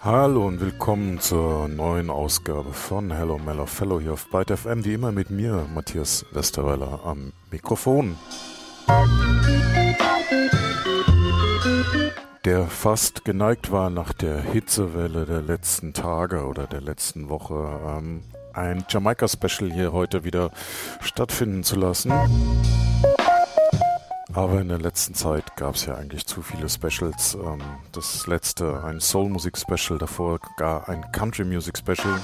Hallo und willkommen zur neuen Ausgabe von Hello Mellow Fellow hier auf Byte FM, wie immer mit mir, Matthias Westerweiler, am Mikrofon. Der fast geneigt war, nach der Hitzewelle der letzten Tage oder der letzten Woche ein Jamaika-Special hier heute wieder stattfinden zu lassen. Aber in der letzten Zeit gab es ja eigentlich zu viele Specials. Das letzte ein Soul-Musik-Special, davor gar ein Country-Music-Special.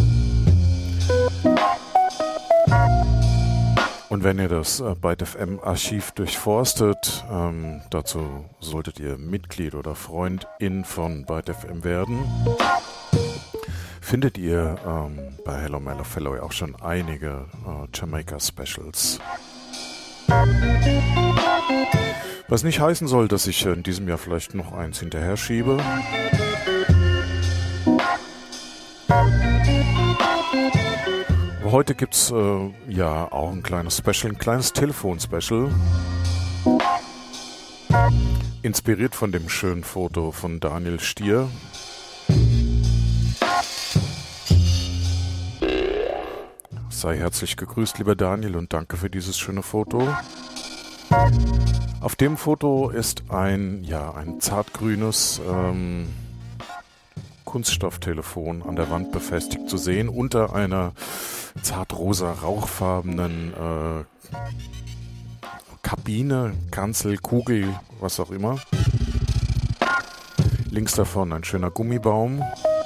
Und wenn ihr das Byte FM-Archiv durchforstet, dazu solltet ihr Mitglied oder Freundin von Byte FM werden, findet ihr bei Hello Mellow Fellow auch schon einige Jamaika-Specials. Was nicht heißen soll, dass ich in diesem Jahr vielleicht noch eins hinterher schiebe. Aber heute gibt es ja auch ein kleines Special, ein kleines Telefon-Special. Inspiriert von dem schönen Foto von Daniel Stier. Sei herzlich gegrüßt, lieber Daniel, und danke für dieses schöne Foto. Auf dem Foto ist ein zartgrünes Kunststofftelefon an der Wand befestigt zu sehen, unter einer zartrosa rauchfarbenen Kabine, Kanzel, Kugel, was auch immer. Links davon ein schöner Gummibaum.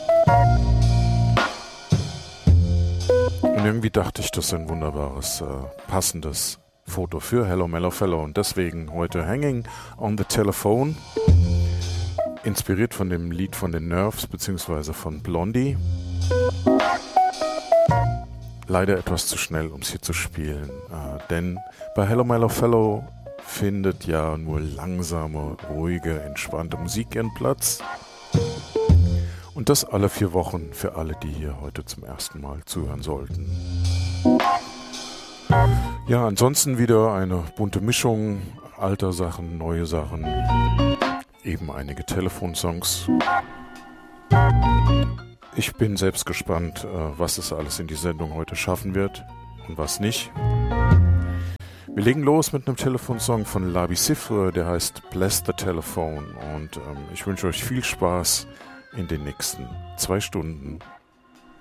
Und irgendwie dachte ich, das ist ein wunderbares, passendes Foto für Hello Mellow Fellow. Und deswegen heute Hanging on the Telephone, inspiriert von dem Lied von den Nerves bzw. von Blondie. Leider etwas zu schnell, um es hier zu spielen, denn bei Hello Mellow Fellow findet ja nur langsame, ruhige, entspannte Musik ihren Platz. Und das alle 4 Wochen für alle, die hier heute zum ersten Mal zuhören sollten. Ja, ansonsten wieder eine bunte Mischung alter Sachen, neue Sachen, eben einige Telefonsongs. Ich bin selbst gespannt, was es alles in die Sendung heute schaffen wird und was nicht. Wir legen los mit einem Telefonsong von Labi Siffre, der heißt Bless the Telephone, und ich wünsche euch viel Spaß in den nächsten 2 Stunden